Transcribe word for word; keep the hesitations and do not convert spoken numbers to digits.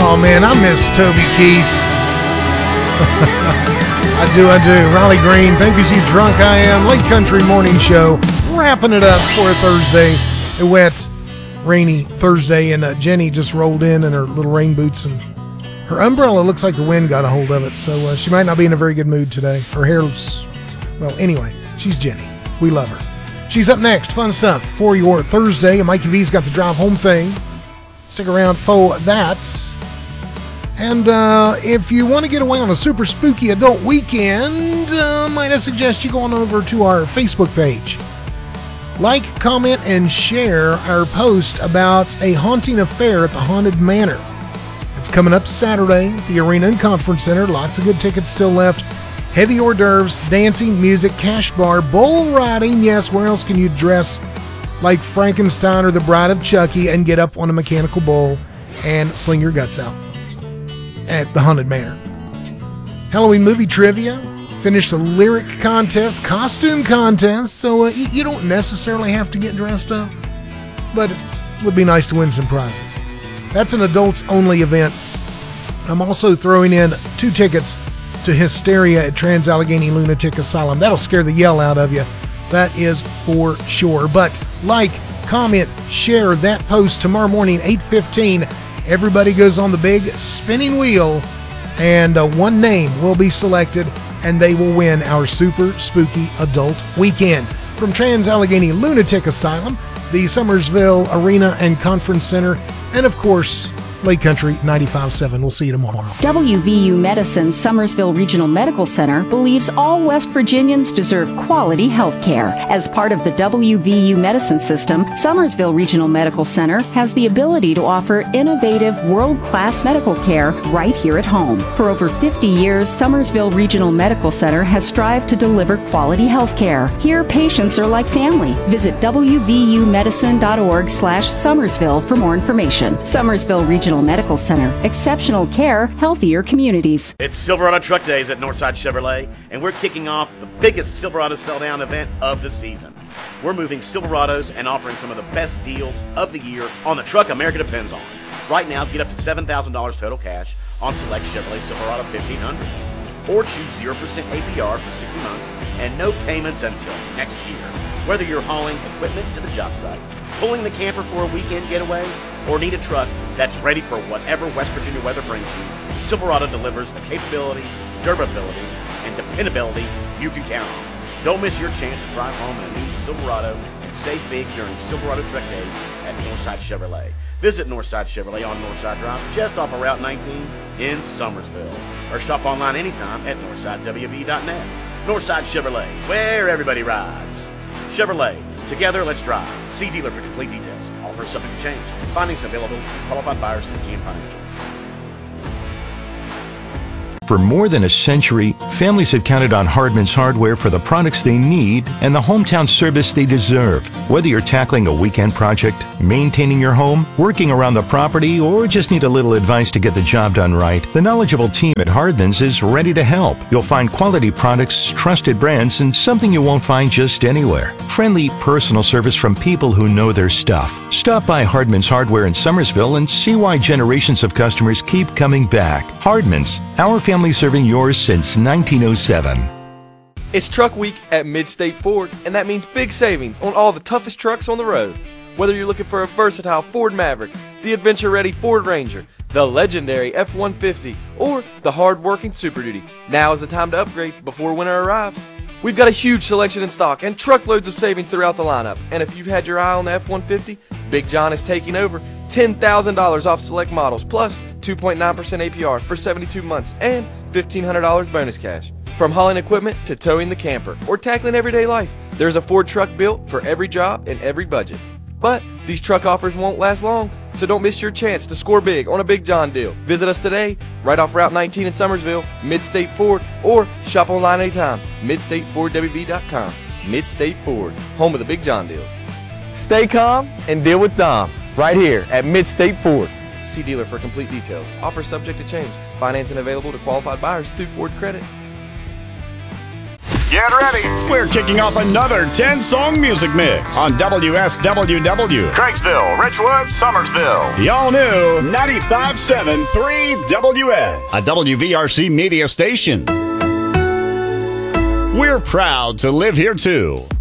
Oh, man, I miss Toby Keith. I do, I do. Riley Green, think as you drunk I am. Late Country Morning Show. Wrapping it up for a Thursday. A wet, rainy Thursday, and uh, Jenny just rolled in in her little rain boots, and her umbrella looks like the wind got a hold of it, so uh, she might not be in a very good mood today. Her hair's, well, anyway, she's Jenny. We love her. She's up next. Fun stuff for your Thursday, and Mikey V's got the drive home thing. Stick around for that. And uh, if you want to get away on a super spooky adult weekend, uh, might I suggest you go on over to our Facebook page. Like, comment, and share our post about a haunting affair at the Haunted Manor. It's coming up Saturday at the Arena and Conference Center. Lots of good tickets still left. Heavy hors d'oeuvres, dancing, music, cash bar, bull riding. Yes, where else can you dress like Frankenstein or the Bride of Chucky and get up on a mechanical bull and sling your guts out at the Haunted Manor? Halloween movie trivia. Finished the lyric contest, costume contest, so uh, you, you don't necessarily have to get dressed up, but it would be nice to win some prizes. That's an adults-only event. I'm also throwing in two tickets to Hysteria at Trans-Allegheny Lunatic Asylum. That'll scare the yell out of you. That is for sure. But like, comment, share that post tomorrow morning, eight fifteen. Everybody goes on the big spinning wheel, and uh, one name will be selected, and they will win our super spooky adult weekend. From Trans-Allegheny Lunatic Asylum, the Summersville Arena and Conference Center, and of course, Lake Country ninety-five point seven. We'll see you tomorrow. W V U Medicine Summersville Regional Medical Center believes all West Virginians deserve quality health care. As part of the W V U Medicine System, Summersville Regional Medical Center has the ability to offer innovative, world-class medical care right here at home. For over fifty years, Summersville Regional Medical Center has strived to deliver quality health care. Here, patients are like family. Visit w v u medicine dot org slash Summersville for more information. Summersville Regional Medical Center. Exceptional care, healthier communities. It's Silverado Truck Days at Northside Chevrolet, and we're kicking off the biggest Silverado sell-down event of the season. We're moving Silverados and offering some of the best deals of the year on the truck America depends on. Right now, get up to seven thousand dollars total cash on select Chevrolet Silverado fifteen hundreds. Or choose zero percent A P R for sixty months and no payments until next year. Whether you're hauling equipment to the job site, pulling the camper for a weekend getaway, or need a truck that's ready for whatever West Virginia weather brings you, Silverado delivers the capability, durability, and dependability you can count on. Don't miss your chance to drive home in a new Silverado and save big during Silverado Truck Days at Northside Chevrolet. Visit Northside Chevrolet on Northside Drive, just off of Route nineteen in Summersville. Or shop online anytime at northside w v dot net. Northside Chevrolet, where everybody rides. Chevrolet, together let's drive. See dealer for complete details. Offer subject to change. Findings available. Qualified buyers through G M Financial. For more than a century, families have counted on Hardman's Hardware for the products they need and the hometown service they deserve. Whether you're tackling a weekend project, maintaining your home, working around the property, or just need a little advice to get the job done right, the knowledgeable team at Hardman's is ready to help. You'll find quality products, trusted brands, and something you won't find just anywhere. Friendly, personal service from people who know their stuff. Stop by Hardman's Hardware in Summersville and see why generations of customers keep coming back. Hardman's, our family serving yours since nineteen oh seven. It's Truck Week at Mid-State Ford, and that means big savings on all the toughest trucks on the road. Whether you're looking for a versatile Ford Maverick, the adventure-ready Ford Ranger, the legendary F one fifty, or the hard-working Super Duty, now is the time to upgrade before winter arrives. We've got a huge selection in stock and truckloads of savings throughout the lineup, and if you've had your eye on the F one fifty, Big John is taking over. ten thousand dollars off select models, plus two point nine percent A P R for seventy-two months and fifteen hundred dollars bonus cash. From hauling equipment to towing the camper or tackling everyday life, there's a Ford truck built for every job and every budget. But these truck offers won't last long, so don't miss your chance to score big on a Big John deal. Visit us today, right off Route nineteen in Summersville, Mid-State Ford, or shop online anytime, mid state ford w v dot com. Mid-State Ford, home of the Big John deals. Stay calm and deal with Dom, right here at Mid-State Ford. See dealer for complete details. Offer subject to change. Financing available to qualified buyers through Ford Credit. Get ready. We're kicking off another ten-song music mix on W S W W. Craigsville, Richwood, Summersville. The all-new ninety-five point seven three W S. A W V R C media station. We're proud to live here, too.